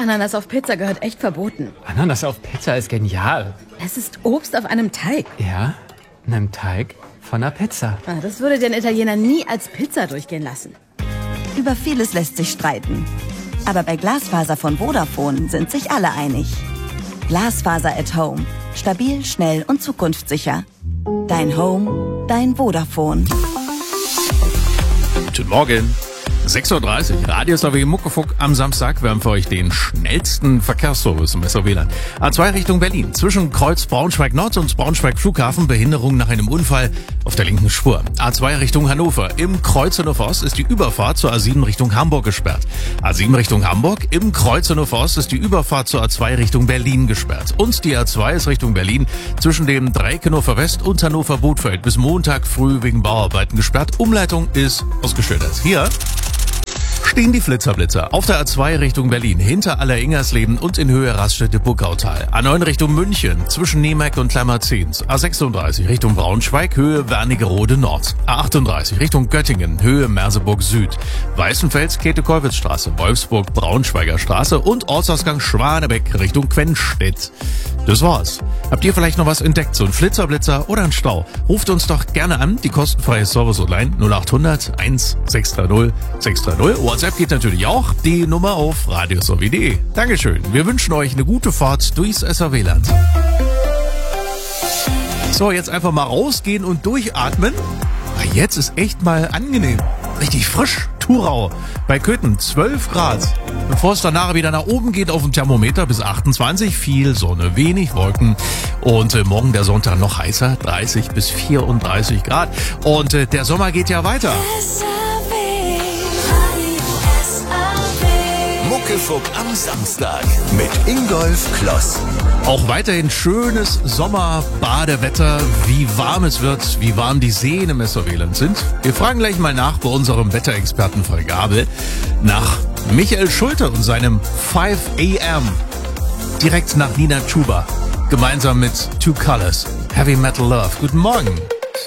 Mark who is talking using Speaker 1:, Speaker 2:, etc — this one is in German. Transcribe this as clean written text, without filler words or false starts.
Speaker 1: Ananas auf Pizza gehört echt verboten.
Speaker 2: Ananas auf Pizza ist genial.
Speaker 1: Es ist Obst auf einem Teig.
Speaker 2: Ja, einem Teig von einer Pizza.
Speaker 1: Das würde den Italiener nie als Pizza durchgehen lassen.
Speaker 3: Über vieles lässt sich streiten. Aber bei Glasfaser von Vodafone sind sich alle einig. Glasfaser at Home. Stabil, schnell und zukunftssicher. Dein Home, dein Vodafone.
Speaker 4: Guten Morgen. 6.30 Uhr, Radio SAW Muckefuck am Samstag. Wir haben für euch den schnellsten Verkehrsservice im SAW-Land. A2 Richtung Berlin. Zwischen Kreuz Braunschweig Nord und Braunschweig Flughafen. Behinderung nach einem Unfall auf der linken Spur. A2 Richtung Hannover. Im Kreuzer Forst ist die Überfahrt zur A7 Richtung Hamburg gesperrt. A7 Richtung Hamburg. Im Kreuzer Forst ist die Überfahrt zur A2 Richtung Berlin gesperrt. Und die A2 ist Richtung Berlin zwischen dem Dreieck Hannover West und Hannover Bothfeld bis Montag früh wegen Bauarbeiten gesperrt. Umleitung ist ausgeschildert. Hier stehen die Flitzerblitzer auf der A2 Richtung Berlin, hinter Aller-Ingersleben und in Höhe Raststätte-Puckautal. A9 Richtung München, zwischen Nemeck und Klammerzens. A36 Richtung Braunschweig, Höhe Wernigerode Nord. A38 Richtung Göttingen, Höhe Merseburg Süd. Weißenfels, Käthe-Kollwitz-Straße, Wolfsburg, Braunschweiger Straße und Ortsausgang Schwanebeck Richtung Quennstedt. Das war's. Habt ihr vielleicht noch was entdeckt, so ein Flitzerblitzer oder ein Stau? Ruft uns doch gerne an, die kostenfreie Service-Hotline 0800 1630 630. WhatsApp geht natürlich auch, die Nummer auf radiosaw.de. Dankeschön, wir wünschen euch eine gute Fahrt durchs SAW-Land. So, jetzt einfach mal rausgehen und durchatmen. Jetzt ist echt mal angenehm. Richtig frisch. Thurau bei Köthen 12 Grad. Bevor es danach wieder nach oben geht auf dem Thermometer bis 28. Viel Sonne, wenig Wolken. Und morgen der Sonntag noch heißer, 30 bis 34 Grad. Und der Sommer geht ja weiter.
Speaker 5: Muckefuck am Samstag mit Ingolf Kloss.
Speaker 4: Auch weiterhin schönes Sommerbadewetter, wie warm es wird, wie warm die Seen im SAW-Land sind. Wir fragen gleich mal nach bei unserem Wetterexperten Frank Gabel nach Michael Schulte und seinem 5 AM. Direkt nach Nina Chuba, gemeinsam mit Two Colors, Heavy Metal Love. Guten Morgen.